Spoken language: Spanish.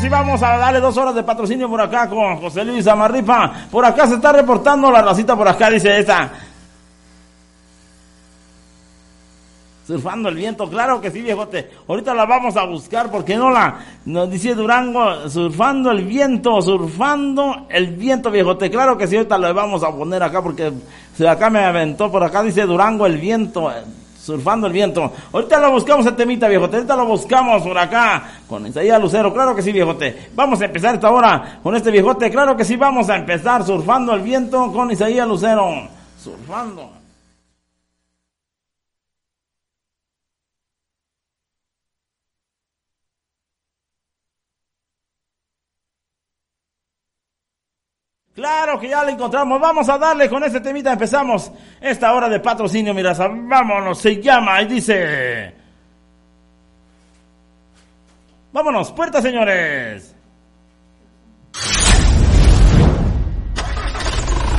sí vamos a darle 2 horas de patrocinio por acá con José Luis Amarripa. Por acá se está reportando la racita por acá, dice esta. Surfando el viento, claro que sí, viejote. Ahorita la vamos a buscar porque nos dice Durango, surfando el viento, viejote. Claro que sí, ahorita lo vamos a poner acá porque acá me aventó, por acá dice Durango el viento, surfando el viento. Ahorita lo buscamos el temita, viejote. Ahorita lo buscamos por acá con Isaías Lucero. Claro que sí, viejote. Vamos a empezar esta hora con este viejote. Claro que sí, vamos a empezar surfando el viento con Isaías Lucero. Surfando. Claro que ya lo encontramos. Vamos a darle con este temita. Empezamos esta hora de patrocinio, mi raza. Vámonos, se llama y dice... Vámonos, puerta, señores.